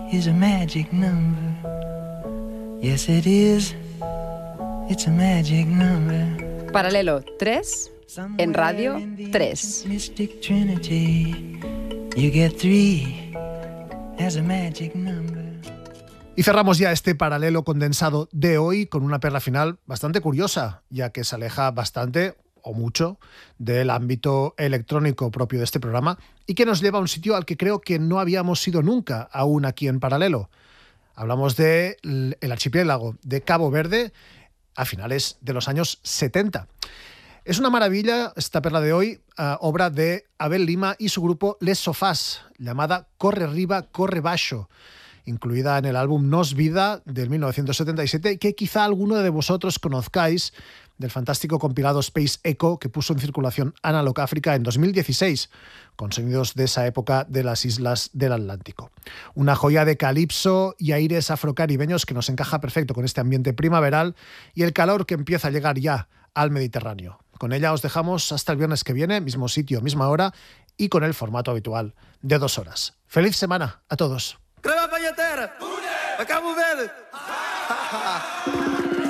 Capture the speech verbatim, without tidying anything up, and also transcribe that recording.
is a magic number. Yes, it is. It's a magic number. Paralelo tres en Radio tres. Mystic Trinity. You get three as a magic number. Y cerramos ya este paralelo condensado de hoy con una perla final bastante curiosa, ya que se aleja bastante o mucho del ámbito electrónico propio de este programa y que nos lleva a un sitio al que creo que no habíamos ido nunca aún aquí en Paralelo. Hablamos del archipiélago de Cabo Verde a finales de los años setenta. Es una maravilla esta perla de hoy, uh, obra de Abel Lima y su grupo Les Sofás, llamada Corre Riba, Corre Baixo, incluida en el álbum Nos Vida del mil novecientos setenta y siete, y que quizá alguno de vosotros conozcáis del fantástico compilado Space Echo que puso en circulación Analog África en dos mil dieciséis, con sonidos de esa época de las islas del Atlántico. Una joya de calipso y aires afrocaribeños que nos encaja perfecto con este ambiente primaveral y el calor que empieza a llegar ya al Mediterráneo. Con ella os dejamos hasta el viernes que viene, mismo sitio, misma hora y con el formato habitual de dos horas. ¡Feliz semana a todos! Crema pañetera, a Cabo Verde.